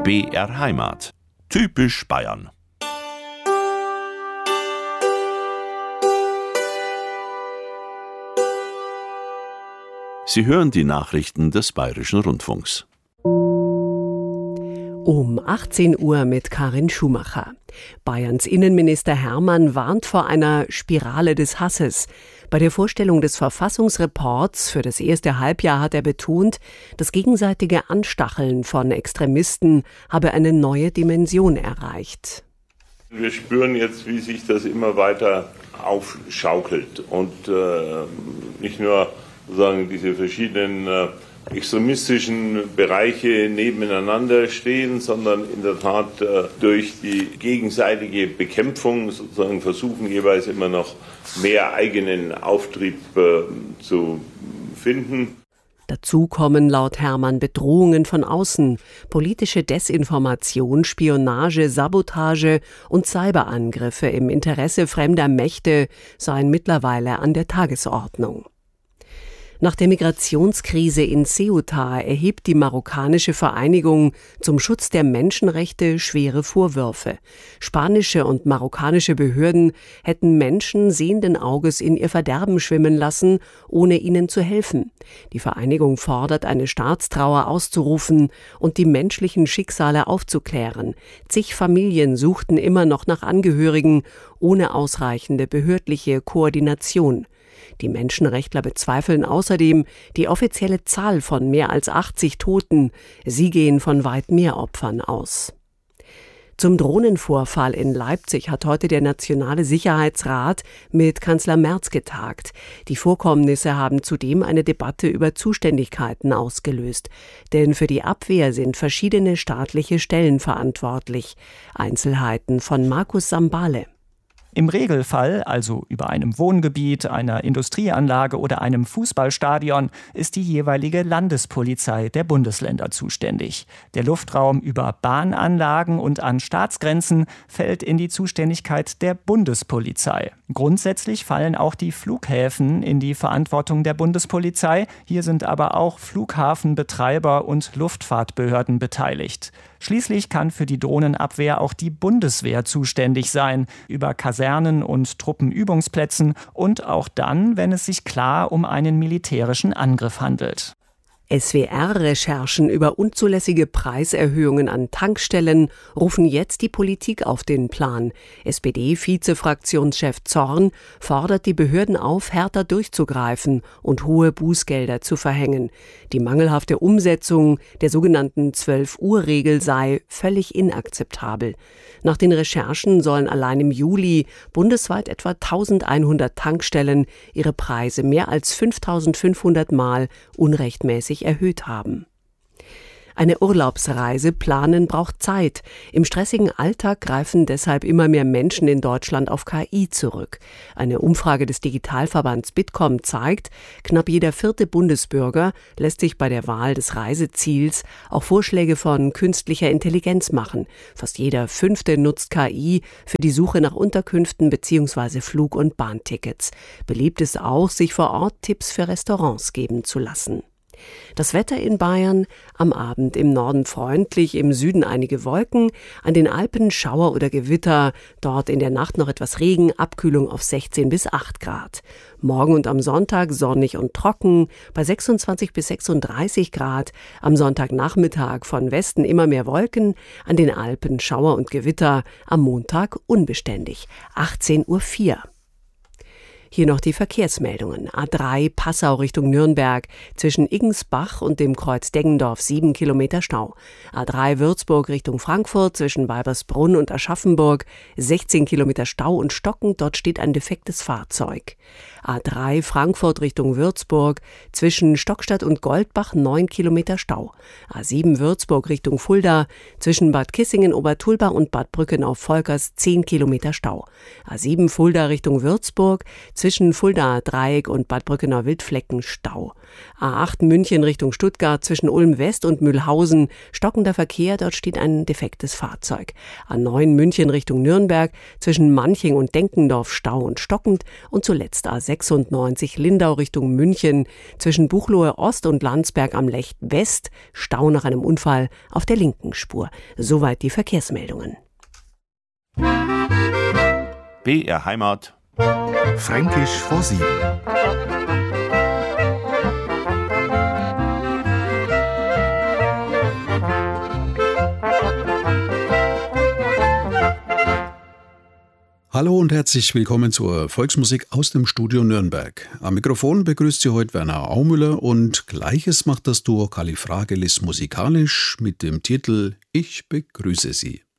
BR Heimat. Typisch Bayern. Sie hören die Nachrichten des Bayerischen Rundfunks. Um 18 Uhr mit Karin Schumacher. Bayerns Innenminister Hermann warnt vor einer Spirale des Hasses. Bei der Vorstellung des Verfassungsreports für das erste Halbjahr hat er betont, das gegenseitige Anstacheln von Extremisten habe eine neue Dimension erreicht. Wir spüren jetzt, wie sich das immer weiter aufschaukelt und nicht nur sozusagen diese verschiedenen extremistischen Bereiche nebeneinander stehen, sondern in der Tat durch die gegenseitige Bekämpfung sozusagen versuchen, jeweils immer noch mehr eigenen Auftrieb zu finden. Dazu kommen laut Hermann Bedrohungen von außen, politische Desinformation, Spionage, Sabotage und Cyberangriffe im Interesse fremder Mächte seien mittlerweile an der Tagesordnung. Nach der Migrationskrise in Ceuta erhebt die marokkanische Vereinigung zum Schutz der Menschenrechte schwere Vorwürfe. Spanische und marokkanische Behörden hätten Menschen sehenden Auges in ihr Verderben schwimmen lassen, ohne ihnen zu helfen. Die Vereinigung fordert, eine Staatstrauer auszurufen und die menschlichen Schicksale aufzuklären. Zig Familien suchten immer noch nach Angehörigen, ohne ausreichende behördliche Koordination. Die Menschenrechtler bezweifeln außerdem die offizielle Zahl von mehr als 80 Toten. Sie gehen von weit mehr Opfern aus. Zum Drohnenvorfall in Leipzig hat heute der Nationale Sicherheitsrat mit Kanzler Merz getagt. Die Vorkommnisse haben zudem eine Debatte über Zuständigkeiten ausgelöst. Denn für die Abwehr sind verschiedene staatliche Stellen verantwortlich. Einzelheiten von Markus Sambale. Im Regelfall, also über einem Wohngebiet, einer Industrieanlage oder einem Fußballstadion, ist die jeweilige Landespolizei der Bundesländer zuständig. Der Luftraum über Bahnanlagen und an Staatsgrenzen fällt in die Zuständigkeit der Bundespolizei. Grundsätzlich fallen auch die Flughäfen in die Verantwortung der Bundespolizei. Hier sind aber auch Flughafenbetreiber und Luftfahrtbehörden beteiligt. Schließlich kann für die Drohnenabwehr auch die Bundeswehr zuständig sein, über Kasernen und Truppenübungsplätzen und auch dann, wenn es sich klar um einen militärischen Angriff handelt. SWR-Recherchen über unzulässige Preiserhöhungen an Tankstellen rufen jetzt die Politik auf den Plan. SPD-Vizefraktionschef Zorn fordert die Behörden auf, härter durchzugreifen und hohe Bußgelder zu verhängen. Die mangelhafte Umsetzung der sogenannten 12-Uhr-Regel sei völlig inakzeptabel. Nach den Recherchen sollen allein im Juli bundesweit etwa 1100 Tankstellen ihre Preise mehr als 5500 Mal unrechtmäßig erhöht haben. Eine Urlaubsreise planen braucht Zeit. Im stressigen Alltag greifen deshalb immer mehr Menschen in Deutschland auf KI zurück. Eine Umfrage des Digitalverbands Bitkom zeigt, knapp jeder 4. Bundesbürger lässt sich bei der Wahl des Reiseziels auch Vorschläge von künstlicher Intelligenz machen. Fast jeder 5. nutzt KI für die Suche nach Unterkünften bzw. Flug- und Bahntickets. Beliebt ist auch, sich vor Ort Tipps für Restaurants geben zu lassen. Das Wetter in Bayern: am Abend im Norden freundlich, im Süden einige Wolken, an den Alpen Schauer oder Gewitter, dort in der Nacht noch etwas Regen, Abkühlung auf 16 bis 8 Grad. Morgen und am Sonntag sonnig und trocken, bei 26 bis 36 Grad, am Sonntagnachmittag von Westen immer mehr Wolken, an den Alpen Schauer und Gewitter, am Montag unbeständig, 18:04 Uhr. Hier noch die Verkehrsmeldungen. A3 Passau Richtung Nürnberg, zwischen Iggensbach und dem Kreuz Deggendorf 7 Kilometer Stau. A3 Würzburg Richtung Frankfurt, zwischen Weibersbrunn und Aschaffenburg 16 Kilometer Stau und stockend, dort steht ein defektes Fahrzeug. A3 Frankfurt Richtung Würzburg, zwischen Stockstadt und Goldbach 9 Kilometer Stau. A7 Würzburg Richtung Fulda, zwischen Bad Kissingen-Obertulba und Bad Brückenau-Volkers 10 Kilometer Stau. A7 Fulda Richtung Würzburg, Zwischen Fulda Dreieck und Bad Brückener Wildflecken Stau. A8 München Richtung Stuttgart zwischen Ulm West und Mühlhausen stockender Verkehr, dort steht ein defektes Fahrzeug. A9 München Richtung Nürnberg zwischen Manching und Denkendorf Stau und stockend und zuletzt A96 Lindau Richtung München zwischen Buchloe Ost und Landsberg am Lech West Stau nach einem Unfall auf der linken Spur. Soweit die Verkehrsmeldungen. BR Heimat. Fränkisch vor 7. Hallo und herzlich willkommen zur Volksmusik aus dem Studio Nürnberg. Am Mikrofon begrüßt Sie heute Werner Aumüller und Gleiches macht das Duo Califragilis musikalisch mit dem Titel Ich begrüße Sie.